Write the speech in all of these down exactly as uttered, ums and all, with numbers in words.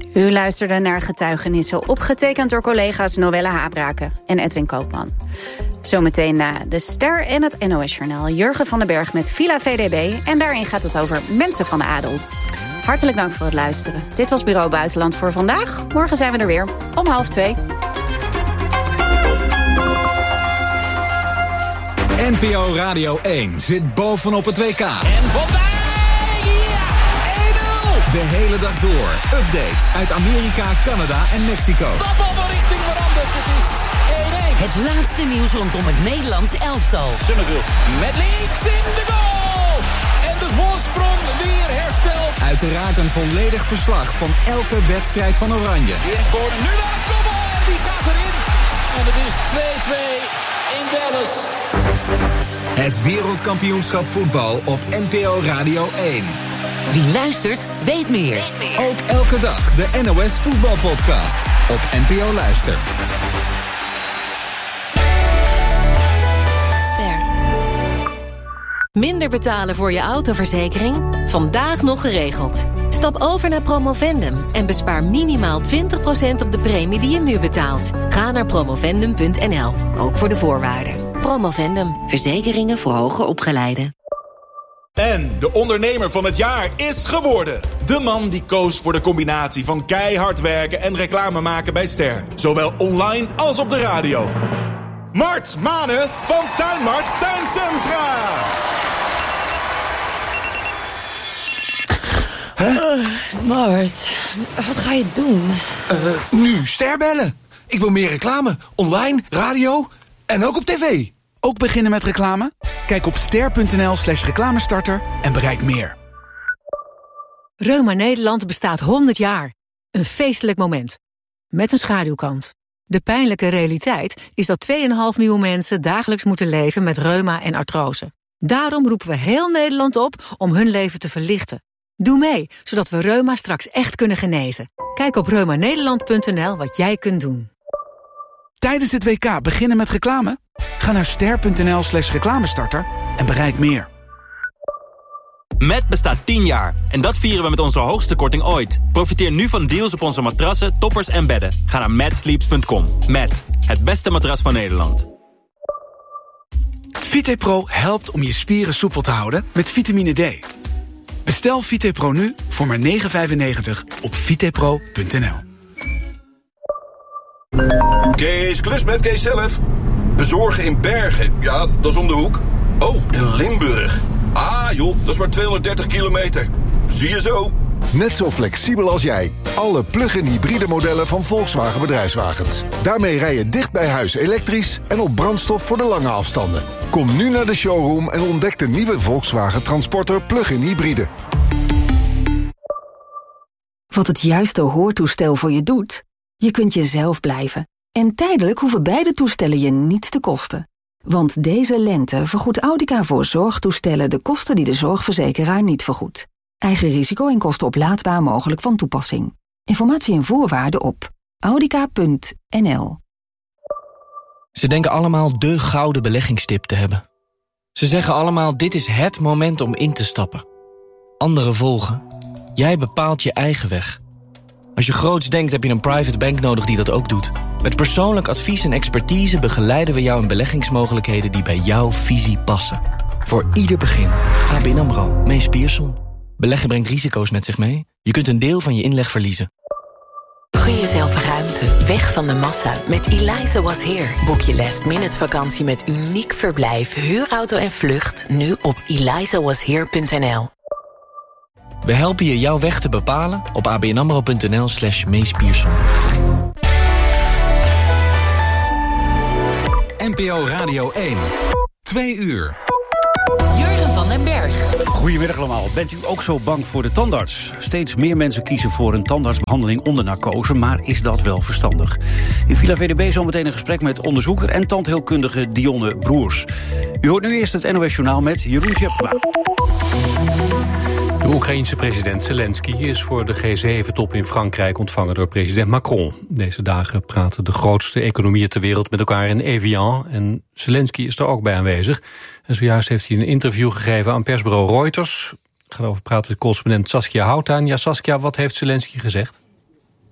U luisterde naar getuigenissen opgetekend door collega's Noelle Habraken en Edwin Koopman. Zometeen na de Ster en het N O S-journaal Jurgen van den Berg met Villa V D B. En daarin gaat het over mensen van de adel. Hartelijk dank voor het luisteren. Dit was Bureau Buitenland voor vandaag. Morgen zijn we er weer om half twee. N P O Radio één zit bovenop het W K. En vandaag, ja, één nul! De hele dag door. Updates uit Amerika, Canada en Mexico. Dat bal van richting veranderd. Het is één één. Het laatste nieuws rondom het Nederlands elftal. Summerville met links in de goal. En de voorsprong weer hersteld. Uiteraard een volledig verslag van elke wedstrijd van Oranje. Weer scoren. Nu naar de kopbal. En die gaat erin. En het is twee twee in Dallas. Het wereldkampioenschap voetbal op N P O Radio één. Wie luistert, weet meer. Ook elke dag de N O S voetbalpodcast op N P O Luister. Ster. Minder betalen voor je autoverzekering? Vandaag nog geregeld. Stap over naar Promovendum en bespaar minimaal twintig procent op de premie die je nu betaalt. Ga naar promovendum punt n l, ook voor de voorwaarden. Promovendum, verzekeringen voor hoger opgeleiden. En de ondernemer van het jaar is geworden. De man die koos voor de combinatie van keihard werken en reclame maken bij Ster. Zowel online als op de radio. Mart Manen van Tuinmart Tuincentra. Huh? Uh, Mart, wat ga je doen? Uh, nu Ster bellen. Ik wil meer reclame. Online, radio en ook op tv. Ook beginnen met reclame? Kijk op ster.nl slash reclamestarter en bereik meer. Reuma Nederland bestaat honderd jaar. Een feestelijk moment. Met een schaduwkant. De pijnlijke realiteit is dat twee komma vijf miljoen mensen dagelijks moeten leven met reuma en artrose. Daarom roepen we heel Nederland op om hun leven te verlichten. Doe mee, zodat we reuma straks echt kunnen genezen. Kijk op reuma nederland punt n l wat jij kunt doen. Tijdens het W K beginnen met reclame? Ga naar ster.nl slash reclamestarter en bereik meer. Met bestaat tien jaar en dat vieren we met onze hoogste korting ooit. Profiteer nu van deals op onze matrassen, toppers en bedden. Ga naar mad sleeps punt com. Met het beste matras van Nederland. VitePro helpt om je spieren soepel te houden met vitamine D. Bestel VitePro nu voor maar negen vijfennegentig op vitepro punt n l. Kees, klus met Kees zelf. Bezorgen in Bergen, ja, dat is om de hoek. Oh, in Limburg. Ah joh, dat is maar tweehonderddertig kilometer. Zie je zo. Net zo flexibel als jij. Alle plug-in hybride modellen van Volkswagen Bedrijfswagens. Daarmee rij je dicht bij huis elektrisch en op brandstof voor de lange afstanden. Kom nu naar de showroom en ontdek de nieuwe Volkswagen Transporter plug-in hybride. Wat het juiste hoortoestel voor je doet? Je kunt jezelf blijven. En tijdelijk hoeven beide toestellen je niets te kosten. Want deze lente vergoedt Audica voor zorgtoestellen de kosten die de zorgverzekeraar niet vergoedt. Eigen risico en kosten oplaadbaar mogelijk van toepassing. Informatie en voorwaarden op audica punt n l. Ze denken allemaal de gouden beleggingstip te hebben. Ze zeggen allemaal dit is het moment om in te stappen. Anderen volgen. Jij bepaalt je eigen weg. Als je groots denkt heb je een private bank nodig die dat ook doet. Met persoonlijk advies en expertise begeleiden we jou in beleggingsmogelijkheden die bij jouw visie passen. Voor ieder begin. A B N AMRO, Mees Pierson. Beleggen brengt risico's met zich mee. Je kunt een deel van je inleg verliezen. Gun jezelf ruimte, weg van de massa. Met Eliza Was Here. Boek je last minute vakantie met uniek verblijf, huurauto en vlucht. Nu op eliza was here punt n l. We helpen je jouw weg te bepalen op abnamro punt n l slash Mees Pierson. N P O Radio één. Twee uur. Jurgen van den Berg. Goedemiddag allemaal. Bent u ook zo bang voor de tandarts? Steeds meer mensen kiezen voor een tandartsbehandeling onder narcose, maar is dat wel verstandig? In Villa V D B zometeen een gesprek met onderzoeker en tandheelkundige Dionne Broers. U hoort nu eerst het N O S-journaal met Jeroen Tjepkema. De Oekraïense president Zelensky is voor de G zeven top in Frankrijk ontvangen door president Macron. Deze dagen praten de grootste economieën ter wereld met elkaar in Evian en Zelensky is er ook bij aanwezig. En zojuist heeft hij een interview gegeven aan persbureau Reuters. Ik ga erover praten met correspondent Saskia Houtaan. Ja, Saskia, wat heeft Zelensky gezegd?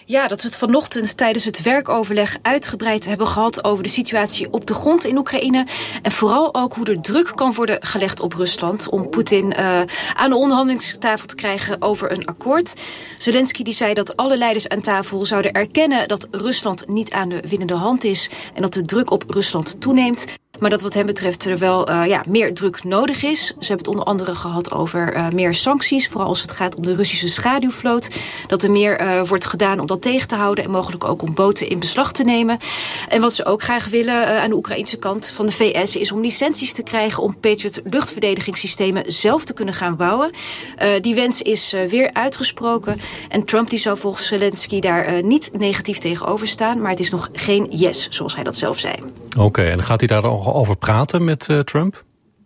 Ja, dat we het vanochtend tijdens het werkoverleg uitgebreid hebben gehad over de situatie op de grond in Oekraïne. En vooral ook hoe er druk kan worden gelegd op Rusland om Poetin uh, aan de onderhandelingstafel te krijgen over een akkoord. Zelensky die zei dat alle leiders aan tafel zouden erkennen dat Rusland niet aan de winnende hand is en dat de druk op Rusland toeneemt. Maar dat wat hem betreft er wel uh, ja, meer druk nodig is. Ze hebben het onder andere gehad over uh, meer sancties. Vooral als het gaat om de Russische schaduwvloot. Dat er meer uh, wordt gedaan om dat tegen te houden. En mogelijk ook om boten in beslag te nemen. En wat ze ook graag willen uh, aan de Oekraïnse kant van de V S... is om licenties te krijgen om Patriot luchtverdedigingssystemen zelf te kunnen gaan bouwen. Uh, die wens is uh, weer uitgesproken. En Trump die zou volgens Zelensky daar uh, niet negatief tegenover staan. Maar het is nog geen yes, zoals hij dat zelf zei. Oké, okay, en gaat hij daar nog over praten met uh, Trump?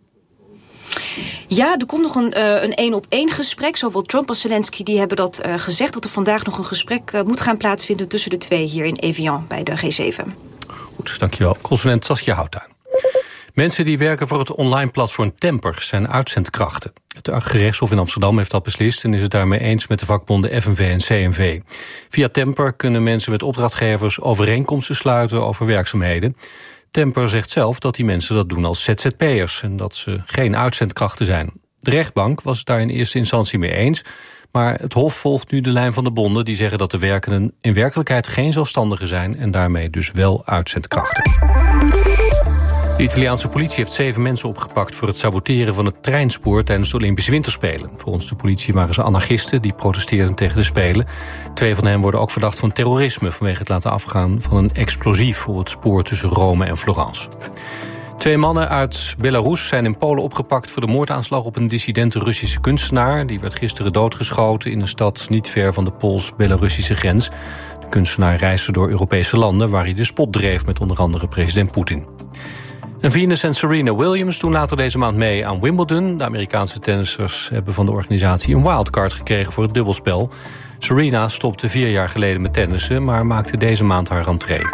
Ja, er komt nog een uh, een één-op-één gesprek. Zowel Trump als Zelensky die hebben dat uh, gezegd... dat er vandaag nog een gesprek uh, moet gaan plaatsvinden tussen de twee hier in Evian bij de G zeven. Goed, dankjewel. Consulent Saskia Houttuin. Mensen die werken voor het online platform Temper zijn uitzendkrachten. Het gerechtshof in Amsterdam heeft dat beslist en is het daarmee eens met de vakbonden F N V en C N V. Via Temper kunnen mensen met opdrachtgevers overeenkomsten sluiten over werkzaamheden. Temper zegt zelf dat die mensen dat doen als Z Z P'ers en dat ze geen uitzendkrachten zijn. De rechtbank was het daar in eerste instantie mee eens, maar het Hof volgt nu de lijn van de bonden die zeggen dat de werkenden in werkelijkheid geen zelfstandigen zijn en daarmee dus wel uitzendkrachten. De Italiaanse politie heeft zeven mensen opgepakt voor het saboteren van het treinspoor tijdens de Olympische Winterspelen. Volgens de politie waren ze anarchisten die protesteerden tegen de Spelen. Twee van hen worden ook verdacht van terrorisme vanwege het laten afgaan van een explosief op het spoor tussen Rome en Florence. Twee mannen uit Belarus zijn in Polen opgepakt voor de moordaanslag op een dissidente Russische kunstenaar. Die werd gisteren doodgeschoten in een stad niet ver van de Pools-Belarussische grens. De kunstenaar reisde door Europese landen waar hij de spot dreef met onder andere president Poetin. En Venus en Serena Williams doen later deze maand mee aan Wimbledon. De Amerikaanse tennissers hebben van de organisatie een wildcard gekregen voor het dubbelspel. Serena stopte vier jaar geleden met tennissen, maar maakte deze maand haar rentree.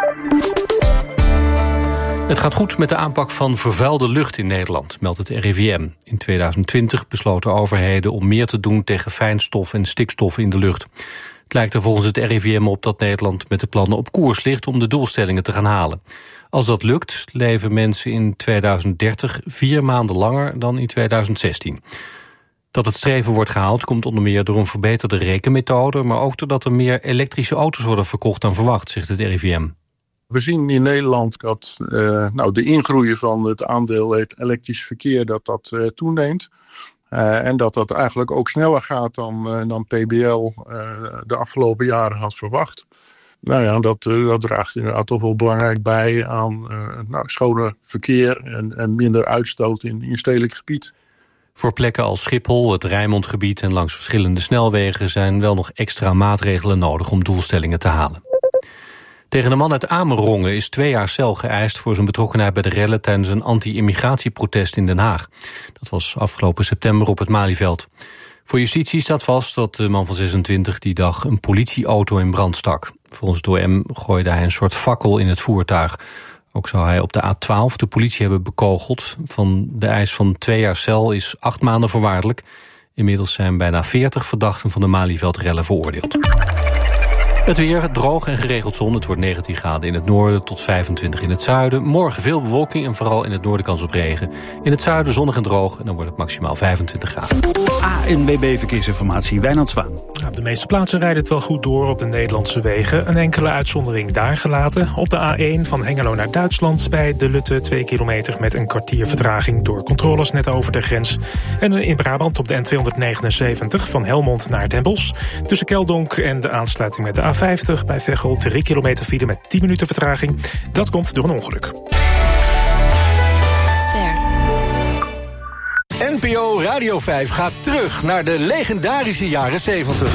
Het gaat goed met de aanpak van vervuilde lucht in Nederland, meldt het R I V M. In tweeduizend twintig besloten overheden om meer te doen tegen fijnstof en stikstof in de lucht. Het lijkt er volgens het R I V M op dat Nederland met de plannen op koers ligt om de doelstellingen te gaan halen. Als dat lukt, leven mensen in tweeduizend dertig vier maanden langer dan in tweeduizend zestien. Dat het streven wordt gehaald komt onder meer door een verbeterde rekenmethode, maar ook doordat er meer elektrische auto's worden verkocht dan verwacht, zegt het R I V M. We zien in Nederland dat uh, nou, de ingroei van het aandeel elektrisch verkeer dat dat uh, toeneemt. Uh, en dat dat eigenlijk ook sneller gaat dan, uh, dan P B L uh, de afgelopen jaren had verwacht. Nou ja, dat, uh, dat draagt inderdaad toch wel belangrijk bij aan uh, nou, schoner verkeer en, en minder uitstoot in, in stedelijk gebied. Voor plekken als Schiphol, het Rijnmondgebied en langs verschillende snelwegen zijn wel nog extra maatregelen nodig om doelstellingen te halen. Tegen een man uit Amerongen is twee jaar cel geëist voor zijn betrokkenheid bij de rellen tijdens een anti-immigratieprotest in Den Haag. Dat was afgelopen september op het Malieveld. Voor justitie staat vast dat de man van zesentwintig die dag een politieauto in brand stak. Volgens het O M gooide hij een soort fakkel in het voertuig. Ook zou hij op de A twaalf de politie hebben bekogeld. Van de eis van twee jaar cel is acht maanden voorwaardelijk. Inmiddels zijn bijna veertig verdachten van de Malieveld-rellen veroordeeld. Het weer, droog en geregeld zon. Het wordt negentien graden in het noorden tot vijfentwintig in het zuiden. Morgen veel bewolking en vooral in het noorden kans op regen. In het zuiden zonnig en droog en dan wordt het maximaal vijfentwintig graden. A N W B Verkeersinformatie, Wijnand Zwaan. Op de meeste plaatsen rijdt het wel goed door op de Nederlandse wegen. Een enkele uitzondering daar gelaten. Op de A één van Hengelo naar Duitsland bij De Lutte twee kilometer met een kwartier vertraging door controles net over de grens. En in Brabant op de N tweehonderdnegenenzeventig van Helmond naar Den Bosch. Tussen Keldonk en de aansluiting met de A vijftig bij Veghel drie kilometer file met tien minuten vertraging. Dat komt door een ongeluk. N P O Radio vijf gaat terug naar de legendarische jaren zeventig.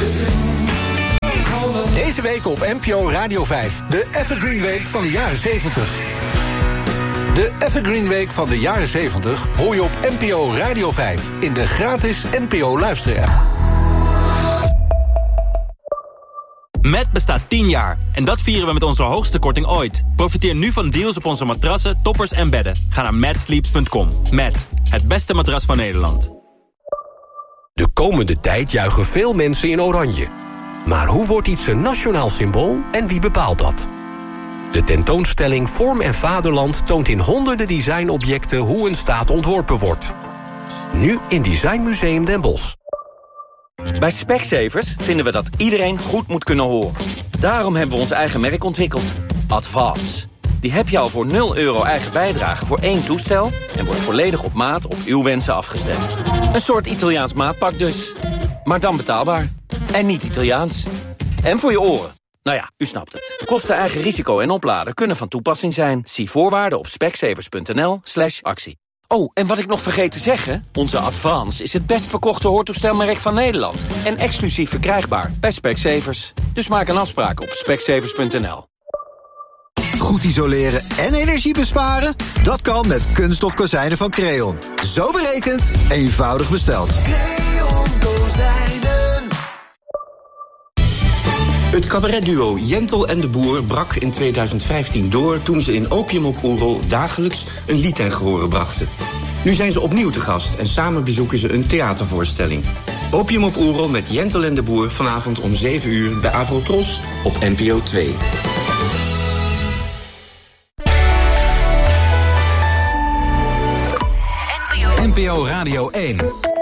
Deze week op N P O Radio vijf, de Evergreen Week van de jaren zeventig. De Evergreen Week van de jaren zeventig hoor je op N P O Radio vijf in de gratis N P O luisterapp. Met bestaat tien jaar en dat vieren we met onze hoogste korting ooit. Profiteer nu van deals op onze matrassen, toppers en bedden. Ga naar mad sleeps punt com. Met het beste matras van Nederland. De komende tijd juichen veel mensen in oranje. Maar hoe wordt iets een nationaal symbool en wie bepaalt dat? De tentoonstelling Vorm en Vaderland toont in honderden designobjecten hoe een staat ontworpen wordt. Nu in Design Museum Den Bosch. Bij Specsavers vinden we dat iedereen goed moet kunnen horen. Daarom hebben we ons eigen merk ontwikkeld. Advance. Die heb je al voor nul euro eigen bijdrage voor één toestel en wordt volledig op maat op uw wensen afgestemd. Een soort Italiaans maatpak dus. Maar dan betaalbaar. En niet Italiaans. En voor je oren. Nou ja, u snapt het. Kosten, eigen risico en opladen kunnen van toepassing zijn. Zie voorwaarden op specsavers.nl slash actie. Oh, en wat ik nog vergeet te zeggen, onze Advance is het best verkochte hoortoestelmerk van Nederland. En exclusief verkrijgbaar bij Specsavers. Dus maak een afspraak op specsavers punt n l. Goed isoleren en energie besparen? Dat kan met kunststof kozijnen van Creon. Zo berekend, eenvoudig besteld. Creon Kozijnen. Het cabaretduo Jentel en de Boer brak in tweeduizend vijftien door toen ze in Opium op Oerol dagelijks een lied ten gehore brachten. Nu zijn ze opnieuw te gast en samen bezoeken ze een theatervoorstelling. Opium op Oerol met Jentel en de Boer vanavond om zeven uur bij Avrotros op N P O twee. N P O Radio één.